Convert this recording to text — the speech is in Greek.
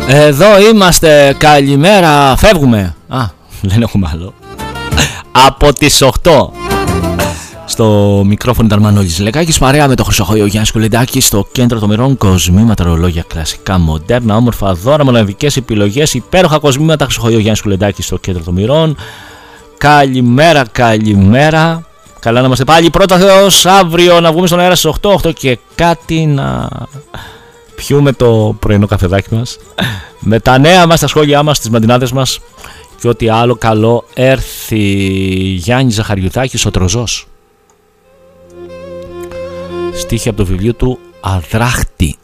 Εδώ είμαστε, καλημέρα, φεύγουμε. Δεν έχουμε άλλο. Από τις 8 στο μικρόφωνο ήταν Μανώλης Λεκάκης, παρέα με το Χρυσοχοϊό Γιάννη Κουλεντάκη στο κέντρο των μοιρών. Κοσμήματα, ρολόγια, κλασικά, μοντέρνα, όμορφα δώρα, μοναδικές επιλογές, υπέροχα κοσμήματα. Χρυσοχοϊό Γιάννη Κουλεντάκη στο κέντρο των μοιρών. Καλημέρα, καλημέρα. Καλά να είμαστε πάλι. Πρώτα Θεός, αύριο να βγούμε στον αέρα στις 8 και κάτι να πιούμε το πρωινό καφεδάκι μας, με τα νέα μας, τα σχόλιά μας, τις μαντινάδες μας και ό,τι άλλο καλό έρθει. Γιάννη Ζαχαριουδάκης, ο Τροζός. Στίχη από το βιβλίο του Αδράχτη.